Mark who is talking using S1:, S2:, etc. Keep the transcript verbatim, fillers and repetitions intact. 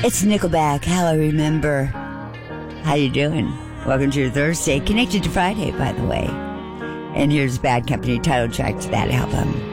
S1: It's Nickelback, How I Remember. How you doing? Welcome to your Thursday, connected to Friday, by the way. And here's Bad Company title track to that album.